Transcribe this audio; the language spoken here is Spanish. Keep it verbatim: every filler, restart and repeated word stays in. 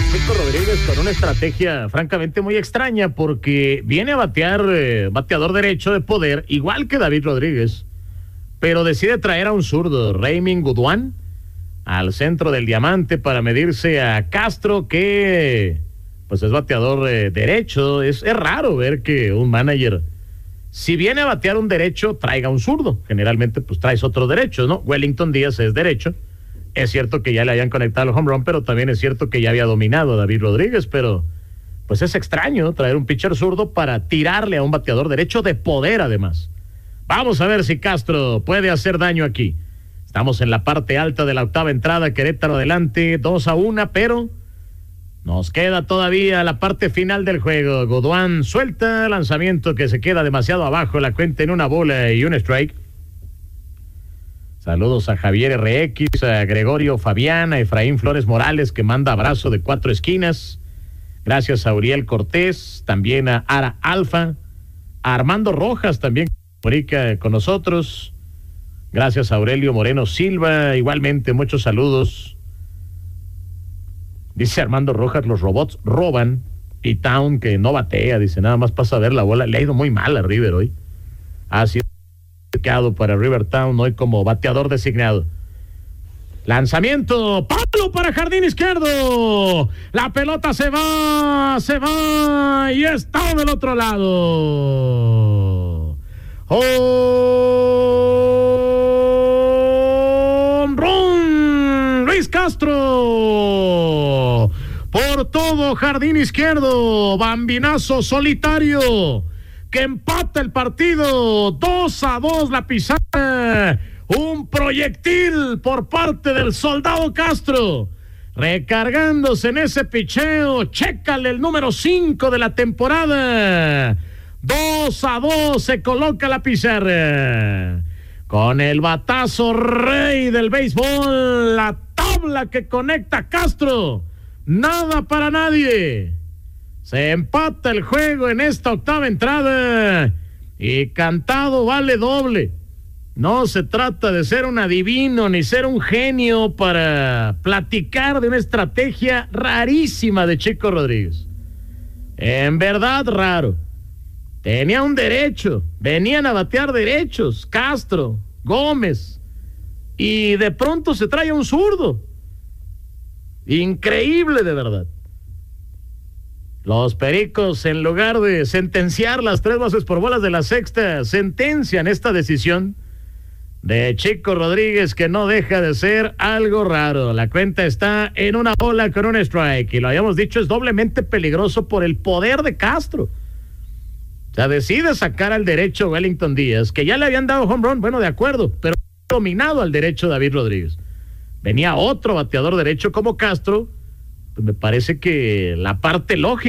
Chico Rodríguez con una estrategia francamente muy extraña porque viene a batear eh, bateador derecho de poder, igual que David Rodríguez, pero decide traer a un zurdo, Raymond Goodwin, al centro del diamante para medirse a Castro, que pues es bateador eh, derecho. Es, es raro ver que un manager, si viene a batear un derecho, traiga un zurdo. Generalmente pues traes otro derecho, ¿no? Wellington Díaz es derecho. Es cierto que ya le hayan conectado el home run, pero también es cierto que ya había dominado a David Rodríguez, pero pues es extraño traer un pitcher zurdo para tirarle a un bateador derecho de poder además. Vamos a ver si Castro puede hacer daño aquí. Estamos en la parte alta de la octava entrada, Querétaro adelante, dos a uno, pero nos queda todavía la parte final del juego. Goodwin suelta, lanzamiento que se queda demasiado abajo, la cuenta en una bola y un strike. Saludos a Javier R X, a Gregorio Fabián, a Efraín Flores Morales, que manda abrazo de cuatro esquinas. Gracias a Uriel Cortés, también a Ara Alfa, a Armando Rojas también comunica con nosotros. Gracias a Aurelio Moreno Silva, igualmente muchos saludos. Dice Armando Rojas, los robots roban, y Town que no batea, dice, nada más pasa a ver la bola. Le ha ido muy mal a River hoy. Ha sido para River Town hoy como bateador designado. Lanzamiento, palo para jardín izquierdo. La pelota se va, se va y está del otro lado. ¡Home run! Luis Castro. Por todo jardín izquierdo. Bambinazo solitario que empata el partido. Dos a dos la pizarra. Un proyectil por parte del soldado Castro, recargándose en ese picheo. Chécale el número cinco de la temporada. Dos a dos se coloca la pizarra. Con el batazo rey del béisbol, la tabla que conecta Castro. Nada para nadie. Se empata el juego en esta octava entrada y cantado vale doble. No se trata de ser un adivino ni ser un genio para platicar de una estrategia rarísima de Chico Rodríguez. En verdad raro. Tenía un derecho, venían a batear derechos, Castro, Gómez, y de pronto se trae un zurdo. Increíble de verdad. Los Pericos, en lugar de sentenciar las tres bases por bolas de la sexta, sentencian esta decisión de Chico Rodríguez, que no deja de ser algo raro. La cuenta está en una bola con un strike, y lo habíamos dicho, es doblemente peligroso por el poder de Castro. O sea, decide sacar al derecho Wellington Díaz, que ya le habían dado home run, bueno, de acuerdo, pero dominado al derecho David Rodríguez. Venía otro bateador derecho como Castro. Pues me parece que la parte lógica